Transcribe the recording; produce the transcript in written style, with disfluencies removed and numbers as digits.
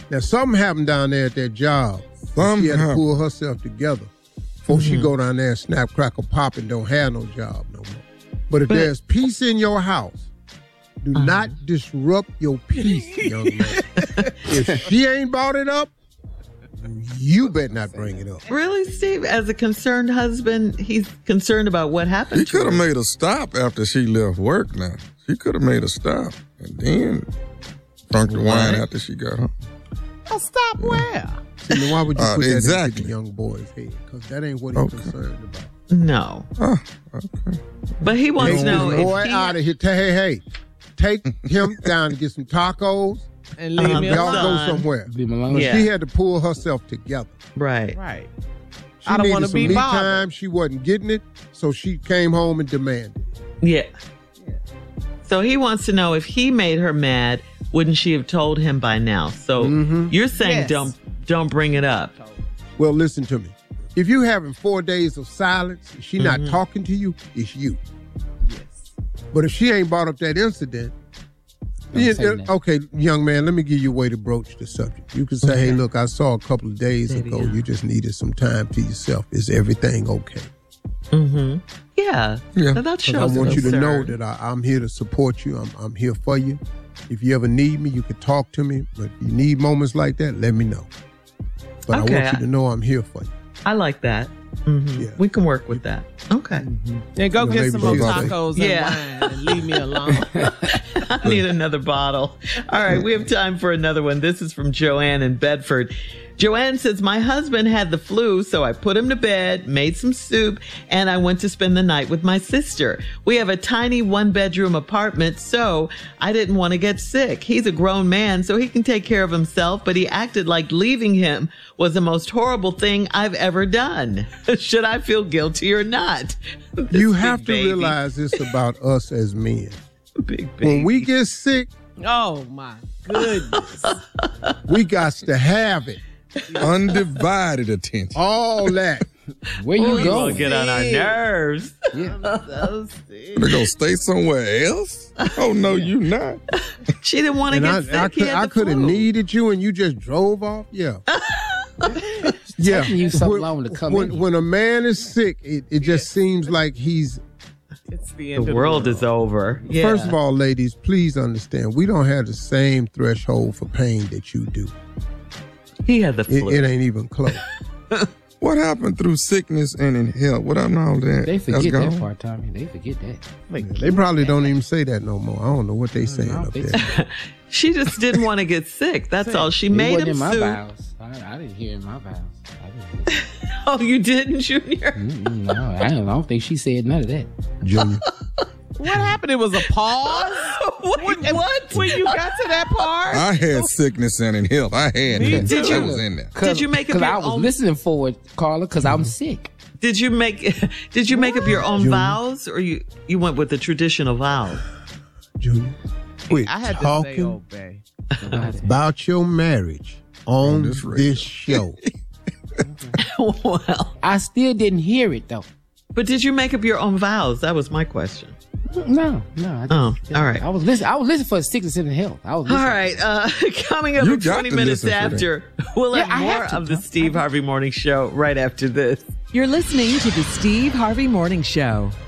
Now, something happened down there at that job. She had to pull herself together before she go down there and snap, crackle, pop, and don't have no job no more. But if there's peace in your house, do not disrupt your peace, young man. If she ain't brought it up, you better not bring it up. Really, Steve? As a concerned husband, he's concerned about what happened. He could have made a stop after she left work now. She could have made a stop and then drunk the wine after she got home. A stop where? See, why would you put that into the young boy's head? Because that ain't what he's concerned about. No. Oh, okay. But he wants to know if boy out of here. Hey, take him down to get some tacos. And leave me alone. Y'all go somewhere. Leave me alone. But she had to pull herself together. Right. She I don't want to be bothered. Time. She wasn't getting it, so she came home and demanded. Yeah. So he wants to know if he made her mad, wouldn't she have told him by now? So you're saying don't bring it up. Well, listen to me. If you having 4 days of silence, and she not talking to you, it's you. Yes. But if she ain't brought up that incident, okay, young man, let me give you a way to broach the subject. You can say, hey, look, I saw a couple of days ago, you just needed some time to yourself. Is everything okay? Yeah. So that shows I want you to know that I'm here to support you. I'm here for you. If you ever need me, you can talk to me. But if you need moments like that, let me know. But I want you to know I'm here for you. I like that. Yeah. We can work with that. Okay. Then go get some more tacos and wine and leave me alone. I need another bottle. All right, we have time for another one. This is from Joanne in Bedford. Joanne says, my husband had the flu, so I put him to bed, made some soup, and I went to spend the night with my sister. We have a tiny 1-bedroom apartment, so I didn't want to get sick. He's a grown man, so he can take care of himself, but he acted like leaving him was the most horrible thing I've ever done. Should I feel guilty or not? You have to realize this about us as men. Big baby. When we get sick, oh my goodness, we got to have it. Undivided attention. All that. Where you going? Get on our nerves. Yeah. They're going to stay somewhere else? Oh, no, you not. She didn't want to get sick. I could have needed you and you just drove off? Yeah. Yeah. You so long to come in. When a man is sick, it just seems like he's... It's the end of the world is over. Yeah. First of all, ladies, please understand, we don't have the same threshold for pain that you do. He had the flu. It ain't even close. What happened through sickness and in health? What I know that they forget that part, Tommy. They forget that. They probably don't even say that no more. I don't know what they saying up there. She just didn't want to get sick. That's all. She made him in my soup. vows. I didn't hear in my vows. Oh, you didn't, Junior? No, I don't think she said none of that. Junior. What happened? It was a pause? Wait, what? When you got to that part? I had sickness and in health. I had that. Did I was in there. Did you make up your own? Because I was listening for it, Carla, because I'm sick. Did you make up your own vows, or you went with the traditional vows? Junior, quit I had talking to say, about your marriage on this show. Well, I still didn't hear it, though. But did you make up your own vows? That was my question. No. I didn't. All right. I was listening for sickness and health. All right. Coming up at 20 minutes after, we'll have more of the Steve Harvey Morning Show right after this. You're listening to the Steve Harvey Morning Show.